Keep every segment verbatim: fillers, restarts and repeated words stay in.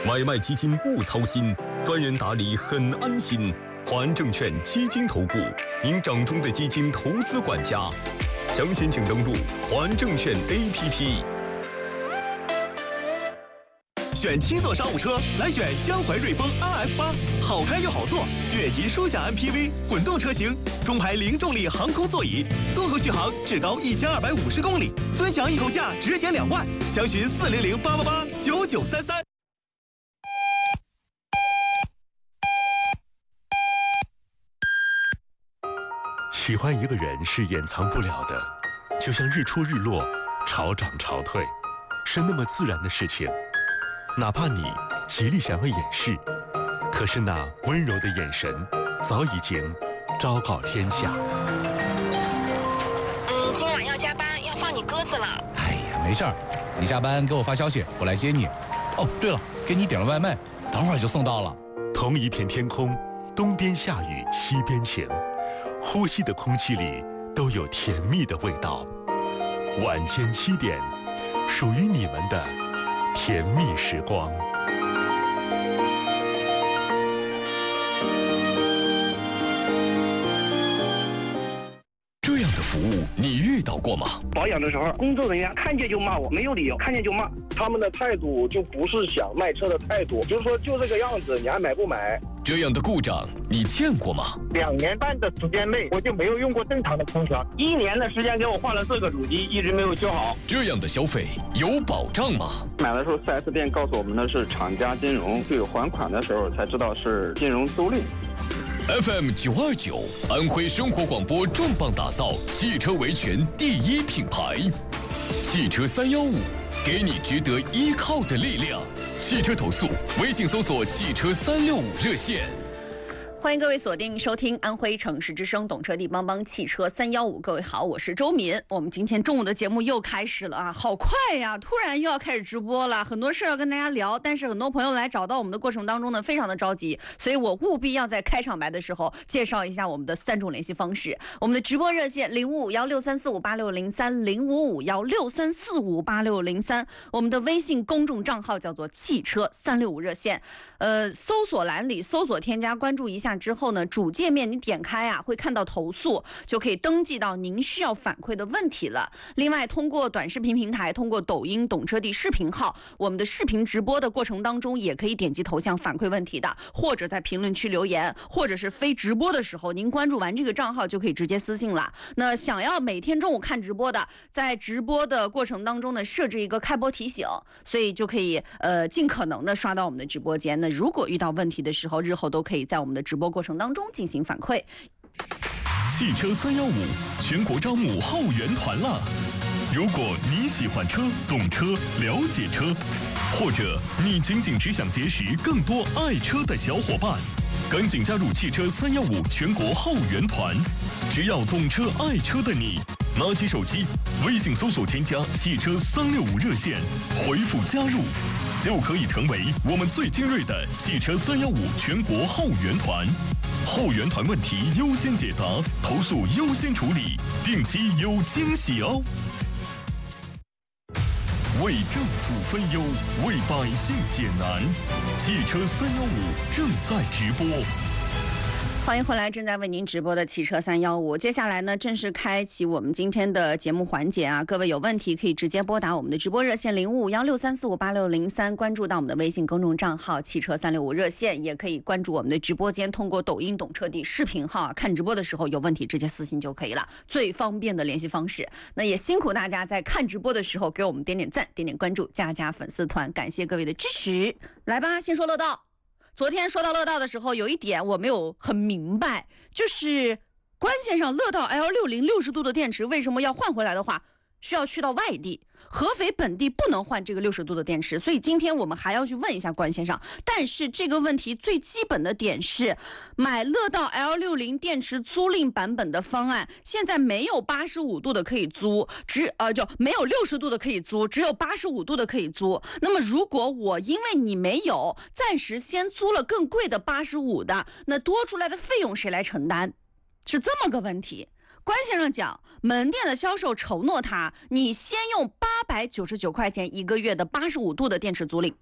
买卖基金不操心，专人打理很安心。华安证券基金投顾，您掌中的基金投资管家。详情请登录华安证券 A P P。 选七座商务车，来选江淮瑞风 R F 八，好开又好坐，越级舒享 M P V 混动车型，中排零重力航空座椅，综合续航至高一千二百五十公里，尊享一口价直减两万，详询四零零八八八九九三三。 喜欢一个人是掩藏不了的，就像日出日落、潮涨潮退，是那么自然的事情。哪怕你极力想要掩饰，可是那温柔的眼神早已经昭告天下。 嗯，今晚要加班，要放你鸽子了。 哎呀，没事儿，你下班给我发消息，我来接你。哦，对了，给你点了外卖，等会儿就送到了。 同一片天空，东边下雨，西边晴，呼吸的空气里都有甜蜜的味道。晚间七点，属于你们的甜蜜时光。 这样的服务你遇到过吗？ 保养的时候，工作人员看见就骂我，没有理由，看见就骂。 他们的态度就不是想卖车的态度，就是说就这个样子，你爱买不买。 这样的故障你见过吗？ 两年半的时间内，我就没有用过正常的空调。一年的时间给我换了四个主机，一直没有修好。 这样的消费有保障吗？ 买的时候 四 S 店告诉我们的是厂家金融，对还款的时候才知道是金融租赁。 F M 九二九，安徽生活广播重磅打造汽车维权第一品牌，汽车三幺五，给你值得依靠的力量。汽车投诉，微信搜索汽车三六五热线。 欢迎各位锁定收听安徽城市之声懂车帝帮帮汽车三幺五。各位好，我是周敏。我们今天中午的节目又开始了啊，好快呀！突然又要开始直播了，很多事要跟大家聊，但是很多朋友来找到我们的过程当中呢，非常的着急，所以我务必要在开场白的时候介绍一下我们的三种联系方式。我们的直播热线零五五幺六三四五八六零三零五五幺六三四五八六零三，我们的微信公众账号叫做汽车三六五热线。呃，搜索栏里搜索添加关注一下之后呢，主界面你点开啊，会看到投诉，就可以登记到您需要反馈的问题了。另外，通过短视频平台，通过抖音懂车帝视频号，我们的视频直播的过程当中，也可以点击头像反馈问题的，或者在评论区留言，或者是非直播的时候，您关注完这个账号就可以直接私信了。那想要每天中午看直播的，在直播的过程当中呢，设置一个开播提醒，所以就可以呃尽可能的刷到我们的直播间。那如果遇到问题的时候，日后都可以在我们的直播过程当中进行反馈。 汽车三幺五全国招募后援团了。如果你喜欢车、懂车、了解车，或者你仅仅只想结识更多爱车的小伙伴，赶紧加入汽车三幺五全国后援团。只要懂车爱车的你，拿起手机，微信搜索添加汽车三六五热线，回复加入，就可以成为我们最精锐的汽车三幺五全国后援团。后援团问题优先解答，投诉优先处理，定期有惊喜哦。为政府分忧，为百姓解难，汽车三幺五正在直播。 欢迎回来，正在为您直播的汽车三幺五。接下来呢，正式开启我们今天的节目环节啊！各位有问题可以直接拨打我们的直播热线零五五幺六三四五八六零三，关注到我们的微信公众账号汽车三六五热线，也可以关注我们的直播间，通过抖音懂车帝视频号啊，看直播的时候有问题直接私信就可以了，最方便的联系方式。那也辛苦大家在看直播的时候给我们点点赞、点点关注、加加粉丝团，感谢各位的支持。来吧，先说乐道。昨天说到乐道的时候，有一点我没有很明白，就是关键上乐道 L 六十 六十度的电池为什么要换回来的话，需要去到外地，合肥本地不能换这个六十度的电池，所以今天我们还要去问一下关先生。但是这个问题最基本的点是，买乐道 L 六十 电池租赁版本的方案，现在没有八十五度的可以租，只呃就没有六十度的可以租，只有八十五度的可以租。那么如果我因为你没有，暂时先租了更贵的八十五的，那多出来的费用谁来承担？是这么个问题。关先生讲，门店的销售承诺他，你先用八百九十九块钱一个月的八十五度的电池租赁，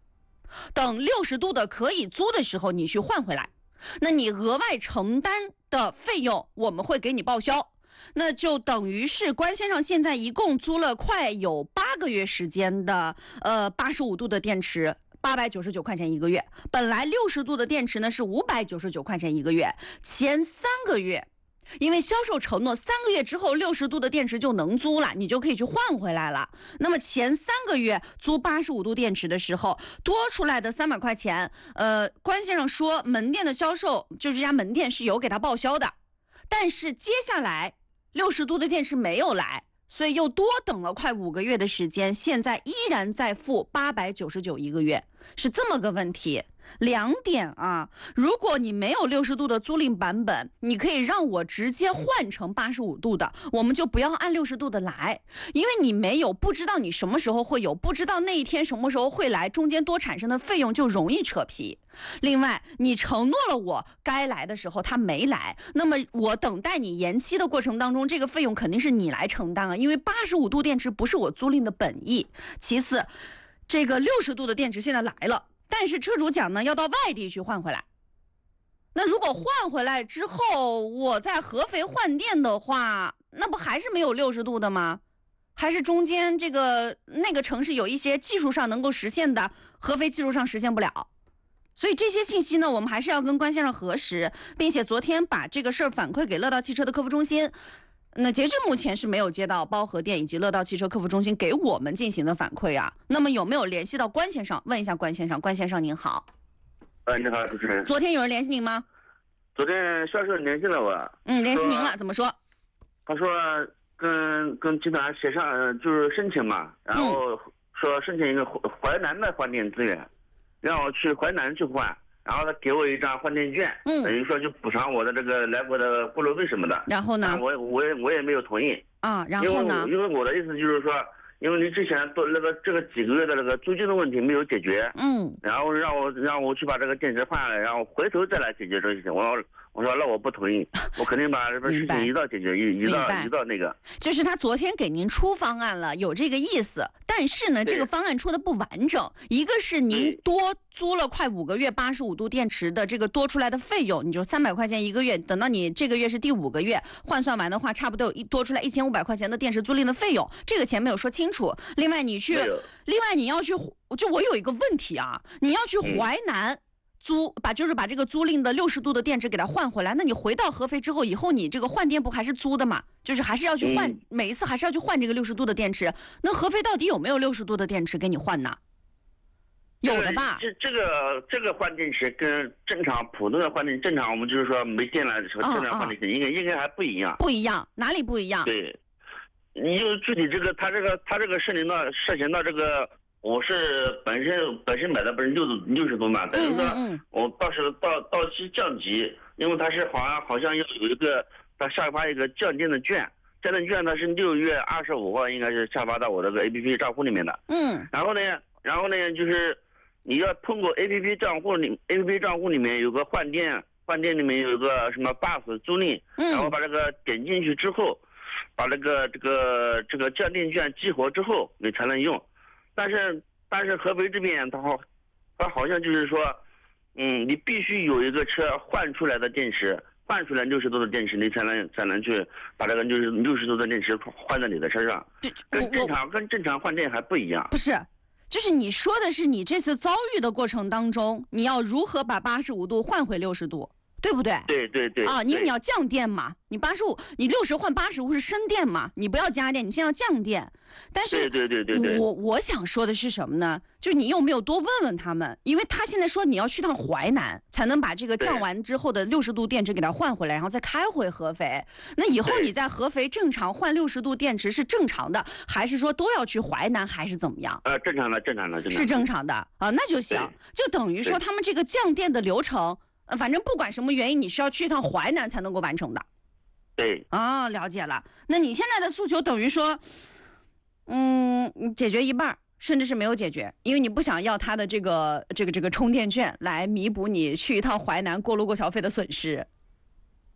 等六十度的可以租的时候你去换回来，那你额外承担的费用我们会给你报销。那就等于是关先生现在一共租了快有八个月时间的呃八十五度的电池，八百九十九块钱一个月。本来六十度的电池呢是五百九十九块钱一个月，前三个月因为销售承诺三个月之后六十度的电池就能租了，你就可以去换回来了。那么前三个月租八十五度电池的时候多出来的三百块钱，呃，关先生说门店的销售就这家门店是有给他报销的，但是接下来六十度的电池没有来，所以又多等了快五个月的时间，现在依然在付八百九十九一个月，是这么个问题。两点啊，如果你没有六十度的租赁版本，你可以让我直接换成八十五度的，我们就不要按六十度的来，因为你没有，不知道你什么时候会有，不知道那一天什么时候会来，中间多产生的费用就容易扯皮。另外，你承诺了我该来的时候他没来，那么我等待你延期的过程当中，这个费用肯定是你来承担啊，因为八十五度电池不是我租赁的本意。其次，这个六十度的电池现在来了，但是车主讲呢要到外地去换回来，那如果换回来之后我在合肥换电的话，那不还是没有六十度的吗？还是中间这个那个城市有一些技术上能够实现的，合肥技术上实现不了。所以这些信息呢我们还是要跟关先生核实，并且昨天把这个事儿反馈给乐道汽车的客服中心。那截至目前是没有接到包和电以及乐道汽车客服中心给我们进行的反馈啊。那么有没有联系到关先生？问一下关先生。关先生您好。 呃，你好，主持人。 昨天有人联系您吗？ 昨天销售联系了我。 嗯，联系您了，怎么说？ 他说跟跟集团协商，就是申请嘛，然后说申请一个淮南的换电资源，让我去淮南去换。然后他给我一张换电券，嗯，等于说就补偿我的这个来回的过路费什么的。 然后呢？ 我我也我也没有同意啊。然后呢？ 因为因为我的意思就是说，因为你之前都那个这个几个月的那个租金的问题没有解决，嗯，然后让我让我去把这个电池换了，然后回头再来解决这个事情。我我说那我不同意，我肯定把这个事情一道解决，一一道一道那个。 就是他昨天给您出方案了，有这个意思，但是呢，这个方案出的不完整。一个是您多租了快五个月八十五度电池的这个多出来的费用，你就三百块钱一个月，等到你这个月是第五个月换算完的话，差不多有一多出来一千五百块钱的电池租赁的费用，这个钱没有说清楚。另外你去，另外你要去，就我有一个问题啊，你要去淮南。嗯租把就是把这个租赁的六十度的电池给它换回来，那你回到合肥之后，以后你这个换电不还是租的嘛？就是还是要去换，嗯、每一次还是要去换这个六十度的电池。那合肥到底有没有六十度的电池给你换呢？有的吧？ 这这个这个换电池跟正常普通的换电，正常我们就是说没电了的时候，正常换电池应该应该还不一样。 不一样，哪里不一样？ 对，你就具体这个它这个它这个涉及到涉及到这个。我是本身本身买的不是六六十度嘛，等于说我到时候到到期降级，因为它是好像好像要有一个它下发一个降电的券，降电券呢是六月二十五号应该是下发到我这个 A P P 账户里面的。嗯。然后呢，然后呢就是你要通过 A P P 账户里 A P P 账户里面有个换电，换电里面有个什么 bus 租赁，然后把这个点进去之后，把这个这个这个降电券激活之后，你才能用。但是但是合肥这边它好，它好像就是说，嗯，你必须有一个车换出来的电池，换出来六十度的电池，你才能才能去把这个六十六十度的电池换在你的车上，跟正常跟正常换电还不一样。 不是，就是你说的是你这次遭遇的过程当中，你要如何把八十五度换回六十度，对不对？ 对对对。 啊，因为你要降电嘛，你八十五，你六十换八十五是升电嘛，你不要加电，你现在要降电。但是， 对对对对对， 我我想说的是什么呢？就是你有没有多问问他们？因为他现在说你要去趟淮南，才能把这个降完之后的六十度电池给它换回来，然后再开回合肥。那以后你在合肥正常换六十度电池是正常的，还是说都要去淮南，还是怎么样？ 呃，正常的，正常的， 是正常的啊，那就行。就等于说他们这个降电的流程，呃，反正不管什么原因，你是要去一趟淮南才能够完成的。 对。 啊，了解了。那你现在的诉求等于说。嗯，解决一半，甚至是没有解决，因为你不想要他的这个这个这个充电券来弥补你去一趟淮南过路过桥费的损失。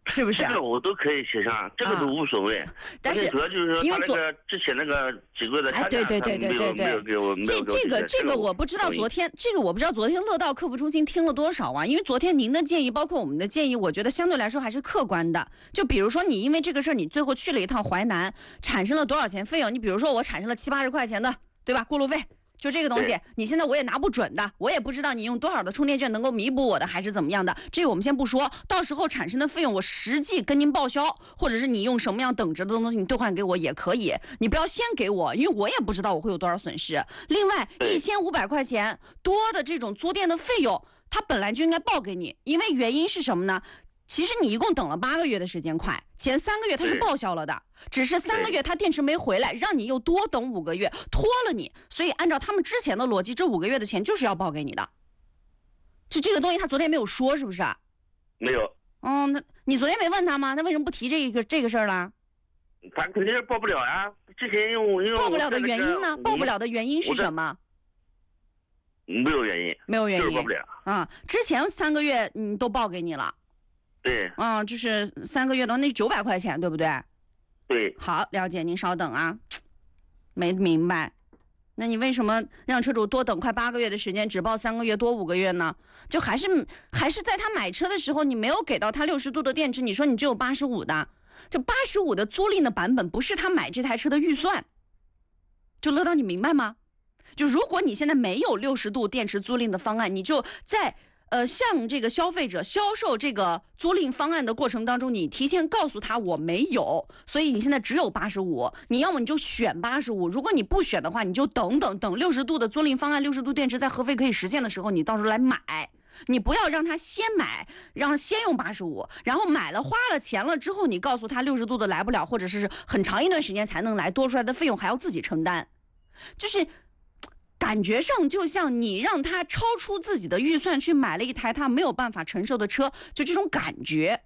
是不是？ 这个我都可以协商，这个都无所谓。啊、 但是主要就是说他那个之前那个几个月的差价， 哎，对对对对对对， 没有给我这这个这个我不知道昨天这个我不知道昨天乐道客服中心听了多少啊？因为昨天您的建议，包括我们的建议，我觉得相对来说还是客观的。就比如说你因为这个事儿，你最后去了一趟淮南，产生了多少钱费用？你比如说我产生了七八十块钱的，对吧？过路费。就这个东西，你现在我也拿不准的，我也不知道你用多少的充电券能够弥补我的，还是怎么样的。这个我们先不说，到时候产生的费用我实际跟您报销，或者是你用什么样等值的东西你兑换给我也可以。你不要先给我，因为我也不知道我会有多少损失。另外，一千五百块钱多的这种租电的费用，它本来就应该报给你，因为原因是什么呢？其实你一共等了八个月的时间快，前三个月它是报销了的，只是三个月它电池没回来，让你又多等五个月，拖了你。所以按照他们之前的逻辑，这五个月的钱就是要报给你的。就这个东西他昨天没有说，是不是？ 没有。 嗯，那你昨天没问他吗？他为什么不提这个这个事儿了？ 他肯定是报不了呀、啊。之前因为因为报不了的原因呢？报不了的原因是什么？ 没有原因， 没有原因， 就是报不了。 啊，之前三个月嗯都报给你了。 对， 嗯，就是三个月的那九百块钱，对不对？ 对。 好，了解，您稍等啊，没明白。那你为什么让车主多等快八个月的时间，只报三个月多五个月呢？就还是还是在他买车的时候，你没有给到他六十度的电池，你说你只有八十五的，就八十五的租赁的版本不是他买这台车的预算。就乐道，你明白吗？就如果你现在没有六十度电池租赁的方案，你就在。呃，向这个消费者销售这个租赁方案的过程当中，你提前告诉他我没有，所以你现在只有八十五，你要么你就选八十五，如果你不选的话，你就等等等六十度的租赁方案，六十度电池在合肥可以实现的时候，你到时候来买，你不要让他先买，让他先用八十五，然后买了花了钱了之后，你告诉他六十度的来不了，或者是很长一段时间才能来，多出来的费用还要自己承担，就是。感觉上就像你让他超出自己的预算去买了一台他没有办法承受的车，就这种感觉。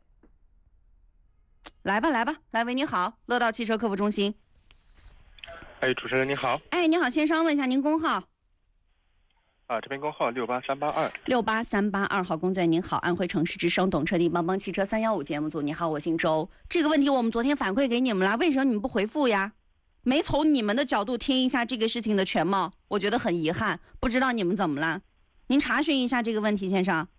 来吧，来吧，来喂，你好，乐道汽车客服中心。 哎，主持人你好。 哎，你好，先生，问一下您工号。 啊，这边工号六八三八二。 六八三八二号工作人员您好，安徽城市之声懂车帝帮帮汽车三幺五节目组，你好，我姓周。这个问题我们昨天反馈给你们了，为什么你们不回复呀？没从你们的角度听一下这个事情的全貌，我觉得很遗憾，不知道你们怎么了？您查询一下这个问题，先生。